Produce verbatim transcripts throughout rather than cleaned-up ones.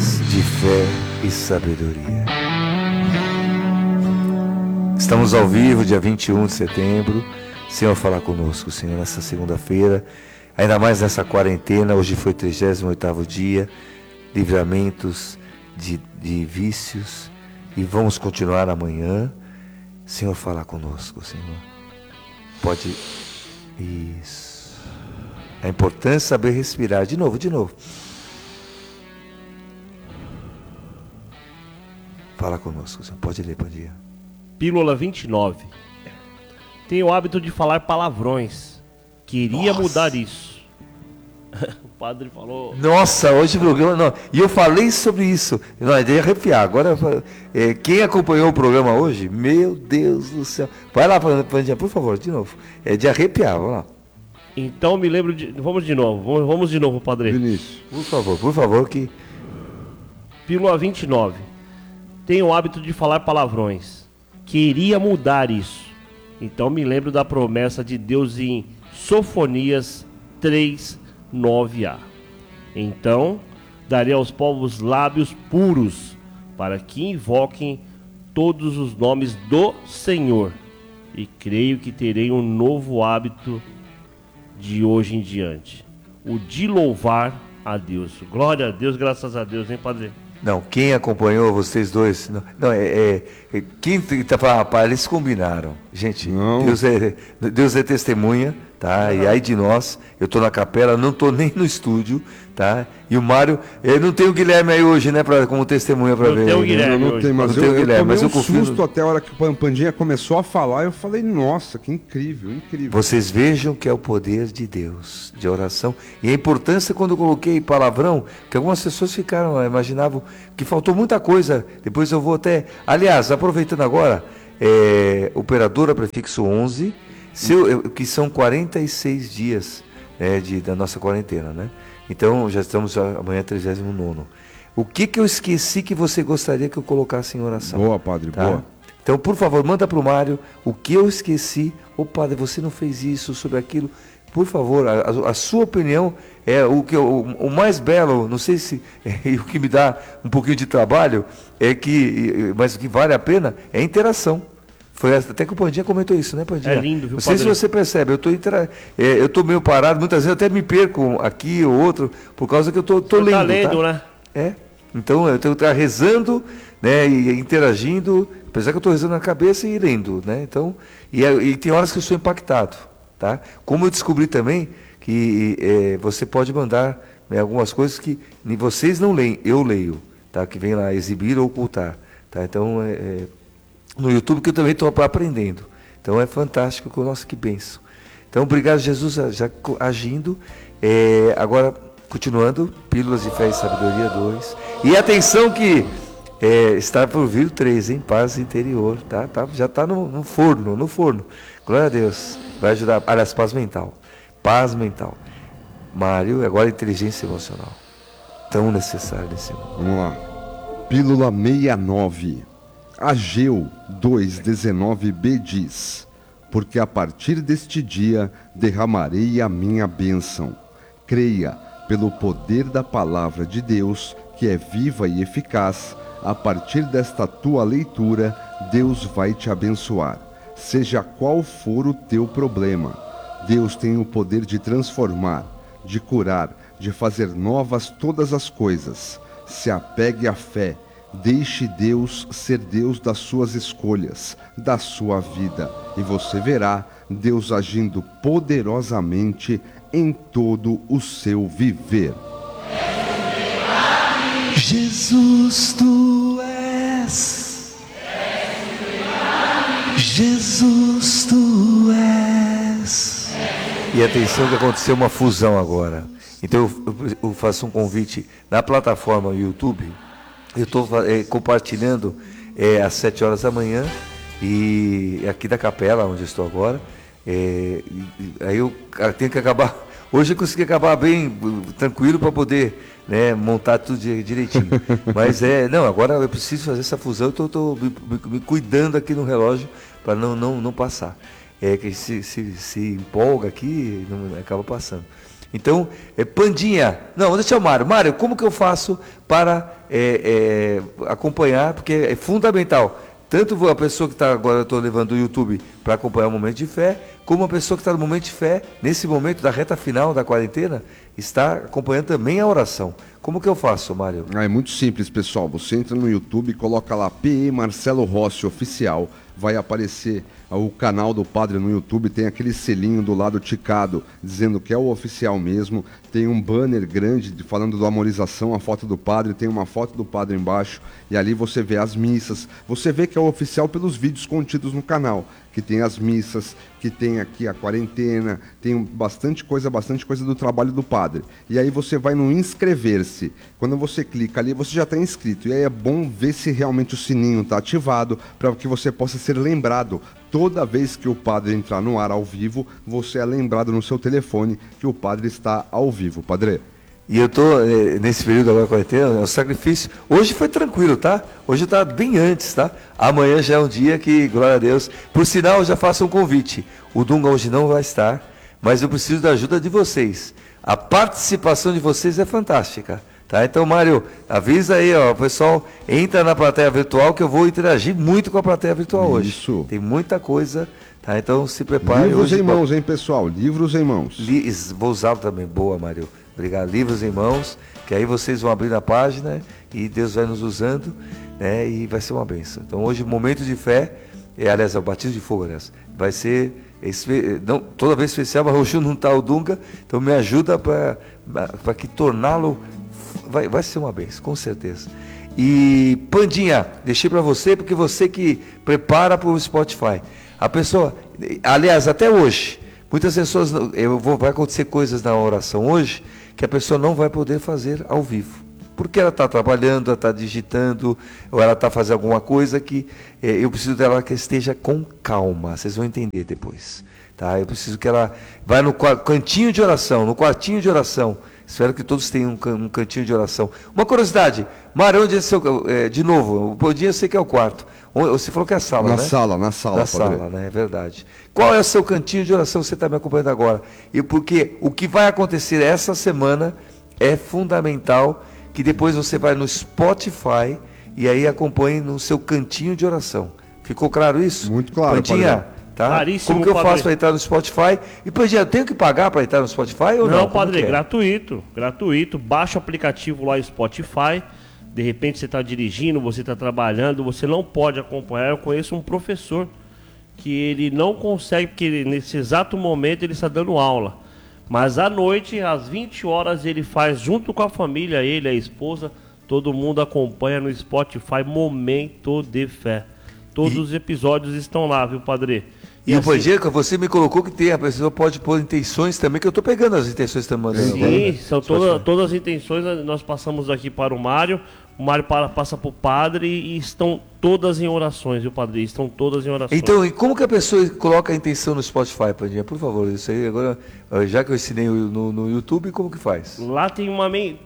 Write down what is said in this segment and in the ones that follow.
Pílulas de fé e sabedoria. Estamos ao vivo, dia vinte e um de setembro. Senhor, falar conosco, Senhor, nessa segunda-feira, ainda mais nessa quarentena. Hoje foi o trigésimo oitavo dia, livramentos de, de vícios, e vamos continuar amanhã. Senhor, falar conosco, Senhor. Pode... Isso. A importância de saber respirar. De novo, de novo. Fala conosco, Senhor. Pode ler, pode ir. Pílula vinte e nove. Tenho o hábito de falar palavrões. Queria Nossa. mudar isso. O padre falou... Nossa, hoje o programa... Não. E eu falei sobre isso. Não, é de arrepiar. Agora, é, quem acompanhou o programa hoje, meu Deus do céu. Vai lá, Pandinha, por favor, de novo. É de arrepiar, vamos lá. Então me lembro de... Vamos de novo, vamos, vamos de novo, padre. Vinícius. Por favor, por favor, que... Pílula vinte e nove. Tenho o hábito de falar palavrões. Queria mudar isso. Então me lembro da promessa de Deus em Sofonias três, nove a. Então darei aos povos lábios puros, para que invoquem todos os nomes do Senhor. E creio que terei um novo hábito de hoje em diante, o de louvar a Deus. Glória a Deus, graças a Deus, hein, padre? Não, quem acompanhou vocês dois, não, não é, é, é quem está falando, rapaz, eles combinaram, gente, Deus é, Deus é testemunha, tá, e aí de nós, eu estou na capela, não estou nem no estúdio, tá, e o Mário, eu não tenho o Guilherme aí hoje, né, pra, como testemunha para ver. Não tem o Guilherme não, não tem, mas não eu, eu, eu Guilherme, mas eu um confio... susto até a hora que o Pandinha começou a falar, eu falei, nossa, que incrível, incrível. Vocês vejam que é o poder de Deus, de oração, e a importância quando eu coloquei palavrão, que algumas pessoas ficaram, imaginavam que faltou muita coisa, depois eu vou até, aliás, aproveitando agora, é, operadora prefixo onze, seu, que são quarenta e seis dias, né, de, da nossa quarentena, né? Então, já estamos amanhã, trigésimo nono. O que que eu esqueci que você gostaria que eu colocasse em oração? Boa, padre, tá? Boa. Então, por favor, manda para o Mário o que eu esqueci. Ô, padre, você não fez isso, sobre aquilo. Por favor, a, a sua opinião é o, que, o, o mais belo, não sei se... É, e o que me dá um pouquinho de trabalho, é que, mas o que vale a pena é a interação. Foi até que o Pandinha comentou isso, né, Pandinha? É lindo, viu, Não sei padre? se você percebe, eu tô intera... é, eu estou meio parado, muitas vezes eu até me perco aqui ou outro, por causa que eu estou lendo. Tá lendo, tá? né? É. Então eu tenho que estar rezando, né, e interagindo, apesar que eu estou rezando na cabeça e lendo, né? Então, e, e tem horas que eu sou impactado, tá? Como eu descobri também que é, você pode mandar, né, algumas coisas que vocês não leem, eu leio, tá? Que vem lá exibir ou ocultar, tá? Então, é, é, no YouTube que eu também estou aprendendo. Então é fantástico, nossa, que bênção. Então, obrigado, Jesus, já agindo. É, agora, continuando, Pílulas de Fé e Sabedoria dois. E atenção que é, está por vir o três, hein? Paz interior, tá? tá já está no, no forno, no forno. Glória a Deus. Vai ajudar. Aliás, paz mental. Paz mental. Mário, agora inteligência emocional. Tão necessário nesse mundo. Vamos lá. Pílula sessenta e nove. Ageu dois, dezenove b diz: porque a partir deste dia derramarei a minha bênção. Creia, pelo poder da palavra de Deus, que é viva e eficaz, a partir desta tua leitura, Deus vai te abençoar. Seja qual for o teu problema, Deus tem o poder de transformar, de curar, de fazer novas todas as coisas. Se apegue à fé. Deixe Deus ser Deus das suas escolhas, da sua vida, e você verá Deus agindo poderosamente em todo o seu viver. Jesus, tu és. Jesus, tu és. E atenção que aconteceu uma fusão agora. Então eu, eu, eu faço um convite na plataforma YouTube. Eu estou é, compartilhando é, às sete horas da manhã, e aqui da capela, onde eu estou agora. É, e, aí eu tenho que acabar. Hoje eu consegui acabar bem tranquilo para poder, né, montar tudo direitinho. Mas é, não, agora eu preciso fazer essa fusão, eu estou me, me, me cuidando aqui no relógio para não, não, não passar. É que se, se, se empolga aqui, não acaba passando. Então, é, Pandinha, não, deixa o Mário. Mário, como que eu faço para é, é, acompanhar? Porque é fundamental. Tanto a pessoa que está agora, eu estou levando o YouTube para acompanhar o momento de fé, como a pessoa que está no momento de fé, nesse momento da reta final da quarentena, está acompanhando também a oração. Como que eu faço, Mário? Ah, é muito simples, pessoal. Você entra no YouTube e coloca lá P E Marcelo Rossi Oficial. Vai aparecer o canal do padre no YouTube, tem aquele selinho do lado ticado, dizendo que é o oficial mesmo. Tem um banner grande de, falando da amorização, a foto do padre, tem uma foto do padre embaixo. E ali você vê as missas. Você vê que é o oficial pelos vídeos contidos no canal. Que tem as missas, que tem aqui a quarentena, tem bastante coisa, bastante coisa do trabalho do padre. E aí você vai no inscrever-se. Quando você clica ali, você já está inscrito. E aí é bom ver se realmente o sininho está ativado, para que você possa ser lembrado. Toda vez que o padre entrar no ar ao vivo, você é lembrado no seu telefone que o padre está ao vivo, padre. E eu estou, nesse período agora quarentena, é um sacrifício. Hoje foi tranquilo, tá? Hoje está bem antes, tá? Amanhã já é um dia que, glória a Deus. Por sinal, eu já faço um convite. O Dunga hoje não vai estar, mas eu preciso da ajuda de vocês. A participação de vocês é fantástica, tá? Então, Mário, avisa aí, ó, pessoal, entra na plateia virtual que eu vou interagir muito com a plateia virtual hoje. Isso. Tem muita coisa, tá? Então, se prepare. Livros hoje, em mãos, hein, pessoal? Livros em mãos. Li... Vou usá-lo também. Boa, Mário. Obrigado. Livros em mãos, que aí vocês vão abrir a página e Deus vai nos usando, né? E vai ser uma bênção. Então hoje, momento de fé, é, aliás, é o batismo de fogo, aliás, vai ser, não, toda vez especial, mas hoje não está o Dunga, então me ajuda para que torná-lo, vai, vai ser uma bênção, com certeza. E Pandinha, deixei para você, porque você que prepara para o Spotify. A pessoa, aliás, até hoje, muitas pessoas, eu vou, vai acontecer coisas na oração hoje, que a pessoa não vai poder fazer ao vivo. Porque ela está trabalhando, ela está digitando, ou ela está fazendo alguma coisa que eh, eu preciso dela que esteja com calma. Vocês vão entender depois. Tá? Eu preciso que ela vá no cantinho de oração, no quartinho de oração. Espero que todos tenham um, um cantinho de oração. Uma curiosidade, Mário, onde é seu, é, de novo, o Pandinha eu sei que é o quarto. Você falou que é a sala, na né? Na sala, na sala. Na sala, né? É verdade. Qual é o seu cantinho de oração que você está me acompanhando agora? E porque o que vai acontecer essa semana é fundamental, que depois você vai no Spotify e aí acompanhe no seu cantinho de oração. Ficou claro isso? Muito claro, Pandinha, tá? Claríssimo, como que eu padre. faço para entrar no Spotify? E, Pandinha, eu tenho que pagar para entrar no Spotify ou não? Não, Como padre, que é? gratuito, gratuito. Baixa o aplicativo lá, Spotify. De repente você está dirigindo, você está trabalhando, você não pode acompanhar. Eu conheço um professor que ele não consegue, porque ele, nesse exato momento ele está dando aula. Mas à noite, às vinte horas, ele faz junto com a família, ele, a esposa, todo mundo acompanha no Spotify Momento de Fé. Todos E... os episódios estão lá, viu, padre? E, e o assim... Pandinha, você me colocou que tem, a pessoa pode pôr intenções também, que eu estou pegando as intenções que estão mandando. Sim, são toda, todas as intenções, nós passamos aqui para o Mário, o Mário para, passa para o padre e estão todas em orações, viu, padre? Estão todas em orações. Então, e como que a pessoa coloca a intenção no Spotify, Pandinha? Por favor, isso aí agora, já que eu ensinei no, no YouTube, como que faz? Lá tem uma,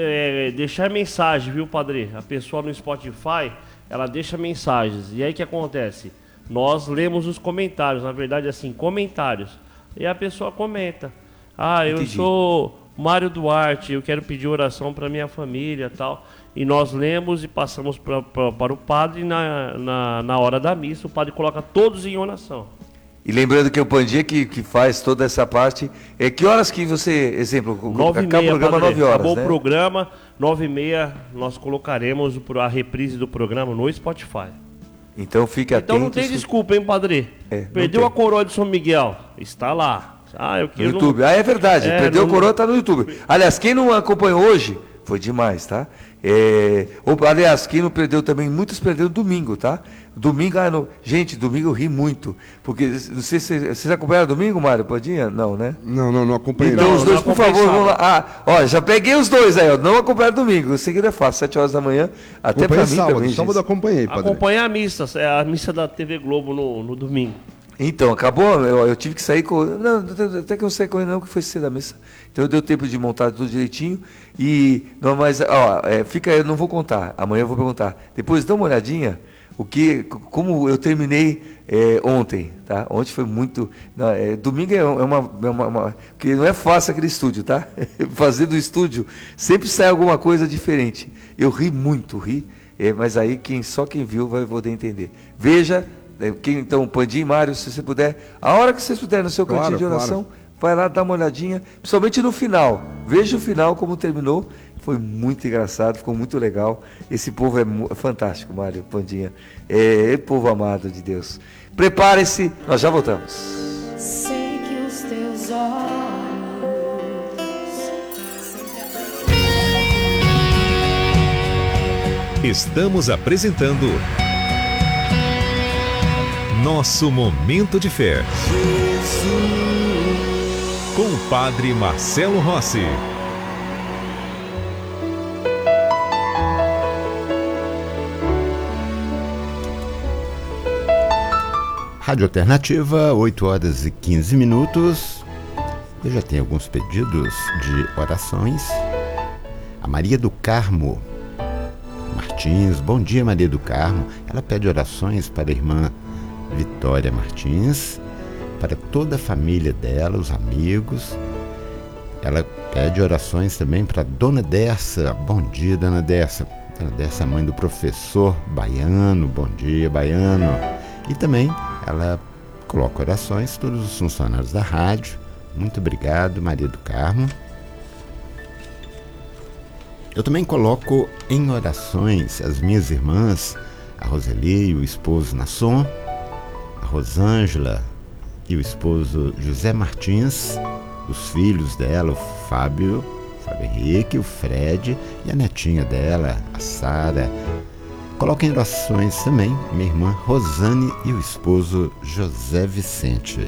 é, deixar mensagem, viu, padre? A pessoa no Spotify, ela deixa mensagens, e aí o que acontece? Nós lemos os comentários, na verdade, assim, comentários. E a pessoa comenta. Ah, eu Entendi. sou Mário Duarte, eu quero pedir oração para minha família e tal. E nós lemos e passamos pra, pra, para o padre, e na, na, na hora da missa, o padre coloca todos em oração. E lembrando que o Pandinha que, que faz toda essa parte, é que horas que você, exemplo, nove acaba o programa nove horas, acabou né? o programa, nove e meia, nós colocaremos a reprise do programa no Spotify. Então fique atento. Então não tem desculpa, hein, padre? É, Perdeu tem. a coroa de São Miguel, está lá. Ah, eu No quero YouTube. Ah, é verdade. É, Perdeu não- a coroa, tá no YouTube. Aliás, quem não acompanhou hoje, foi demais, tá? É, ou, aliás, quem não perdeu também, muitos perderam domingo, tá? Domingo, ah, não, gente, domingo eu ri muito. Porque, não sei se vocês acompanharam domingo, Mário Padinha? Não, né? Não, não, não acompanhei. Então não. os dois, não por acompanhei favor, vão lá. sábado. Ah, ó, já peguei os dois aí, ó. Não acompanharam domingo. Eu sei que não é fácil, sete horas da manhã. Até pra Acompanhei mim sábado, também, sábado gente. acompanhei, padre. Acompanhar a missa, é a missa da T V Globo no, no domingo. Então, acabou, eu, eu tive que sair correndo. Não, até que eu saí correndo não, que foi cedo da missa. Então deu tempo de montar tudo direitinho. E, não, mas, ó, é, fica, eu não vou contar, amanhã eu vou perguntar. Depois dá uma olhadinha, o que, como eu terminei é, ontem, tá? Ontem foi muito. Não, é, domingo é uma, é uma, uma. Porque não é fácil aquele estúdio, tá? Fazer do estúdio sempre sai alguma coisa diferente. Eu ri muito, ri, é, mas aí quem, só quem viu vai poder entender. Veja. Quem, então, Pandim, Mário, se você puder, a hora que vocês puderem no seu Claro, cantinho de oração, claro. vai lá dar uma olhadinha, principalmente no final. Veja o final, como terminou. Foi muito engraçado, ficou muito legal. Esse povo é, é fantástico, Mário, Pandinha. É, é povo amado de Deus. Prepare-se, nós já voltamos. Sei que os teus olhos Estamos apresentando Nosso Momento de Fé, com o Padre Marcelo Rossi. Rádio Alternativa, oito horas e quinze minutos. Eu já tenho alguns pedidos de orações. A Maria do Carmo Martins, bom dia Maria do Carmo. Ela pede orações para a irmã Vitória Martins, para toda a família dela, os amigos. Ela pede orações também para Dona Dersa. Bom dia, Dona Dersa. Dona Dersa, mãe do professor Baiano. Bom dia, Baiano. E também ela coloca orações todos os funcionários da rádio. Muito obrigado, Maria do Carmo. Eu também coloco em orações as minhas irmãs, a Roseli e o esposo Nasson, a Rosângela e o esposo José Martins, os filhos dela, o Fábio, Fábio Henrique, o Fred e a netinha dela, a Sara. Coloco em orações também minha irmã Rosane e o esposo José Vicente.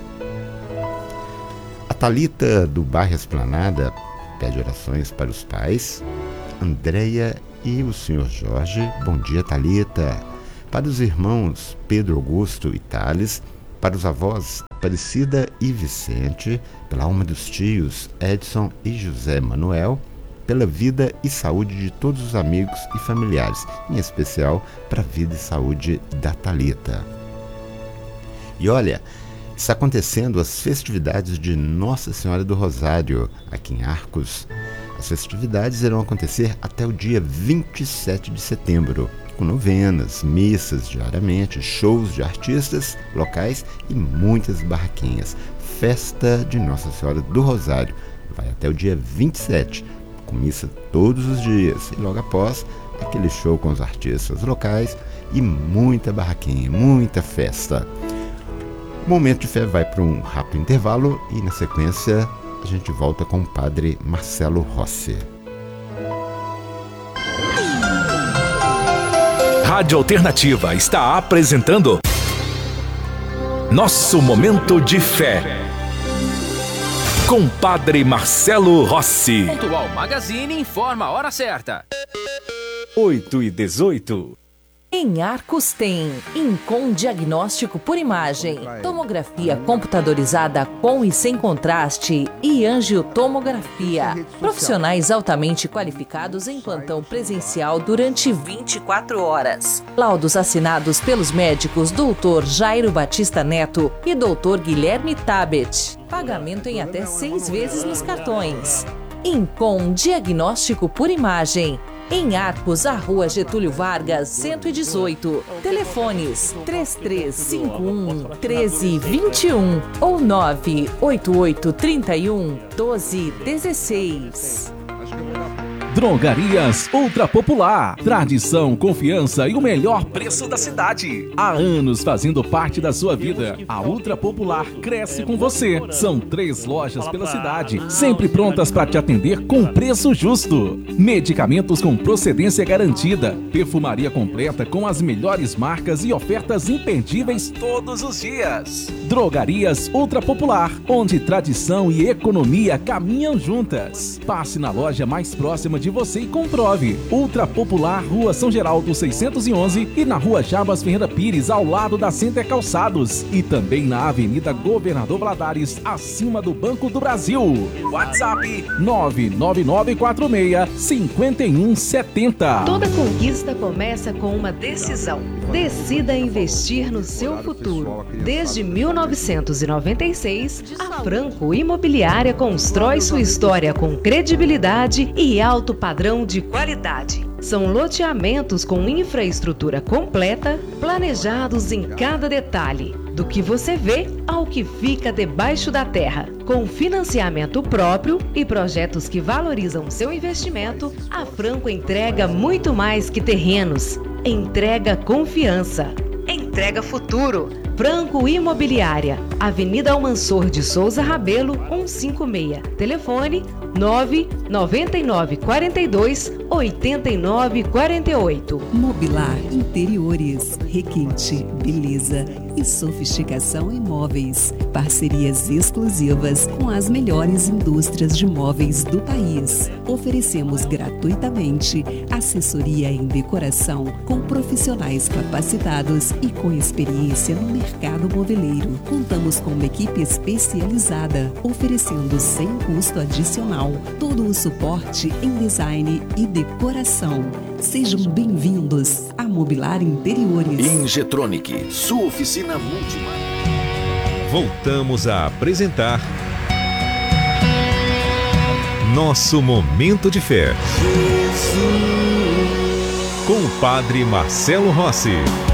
A Thalita do bairro Esplanada pede orações para os pais, Andréia e o senhor Jorge. Bom dia, Thalita. Para os irmãos Pedro Augusto e Thales, para os avós Aparecida e Vicente, pela alma dos tios Edson e José Manuel, pela vida e saúde de todos os amigos e familiares, em especial para a vida e saúde da Thalita. E olha, está acontecendo as festividades de Nossa Senhora do Rosário, aqui em Arcos. As festividades irão acontecer até o dia vinte e sete de setembro, com novenas, missas diariamente, shows de artistas locais e muitas barraquinhas. Festa de Nossa Senhora do Rosário vai até o dia vinte e sete, com missa todos os dias. E logo após, aquele show com os artistas locais e muita barraquinha, muita festa. O Momento de Fé vai para um rápido intervalo e, na sequência, a gente volta com o Padre Marcelo Rossi. Rádio Alternativa está apresentando Nosso Momento de Fé, com Padre Marcelo Rossi. Pontual Magazine informa a hora certa. oito e dezoito. Em Arcos tem Incom Diagnóstico por Imagem, tomografia computadorizada com e sem contraste e angiotomografia. Profissionais altamente qualificados em plantão presencial durante vinte e quatro horas. Laudos assinados pelos médicos doutor Jairo Batista Neto e doutor Guilherme Tabet. Pagamento em até seis vezes nos cartões. Incom Diagnóstico por Imagem. Em Arcos, a Rua Getúlio Vargas, cento e dezoito. Telefones três três cinco um, um três dois um ou nove oito oito, três um, doze, dezesseis. Drogarias Ultra Popular. Tradição, confiança e o melhor preço da cidade. Há anos fazendo parte da sua vida. A Ultra Popular cresce com você. São três lojas pela cidade, sempre prontas para te atender com preço justo. Medicamentos com procedência garantida. Perfumaria completa com as melhores marcas e ofertas imperdíveis todos os dias. Drogarias Ultra Popular, onde tradição e economia caminham juntas. Passe na loja mais próxima de de você e comprove. Ultra Popular, Rua São Geraldo seiscentos e onze e na Rua Jarbas Ferreira Pires, ao lado da Center Calçados. E também na Avenida Governador Valadares, acima do Banco do Brasil. WhatsApp nove nove nove quatro seis cinco um sete zero. Toda conquista começa com uma decisão. Decida investir no seu futuro. Desde mil novecentos e noventa e seis, a Franco Imobiliária constrói sua história com credibilidade e alto padrão de qualidade. São loteamentos com infraestrutura completa, planejados em cada detalhe, do que você vê ao que fica debaixo da terra. Com financiamento próprio e projetos que valorizam seu investimento, a Franco entrega muito mais que terrenos. Entrega confiança. Entrega futuro. Franco Imobiliária, Avenida Almansor de Souza Rabelo, cento e cinquenta e seis. Telefone nove nove nove quatro dois oito nove quatro oito. Mobilar Interiores, requinte, beleza e sofisticação em móveis. Parcerias exclusivas com as melhores indústrias de móveis do país. Oferecemos gratuitamente assessoria em decoração com profissionais capacitados e com experiência no mercado moveleiro. Contamos com uma equipe especializada, oferecendo sem custo adicional todo o suporte em design e decoração. Sejam bem-vindos a Mobilar Interiores. Ingetronic, sua oficina multimarca. Voltamos a apresentar Nosso Momento de Fé. Jesus. Com o Padre Marcelo Rossi.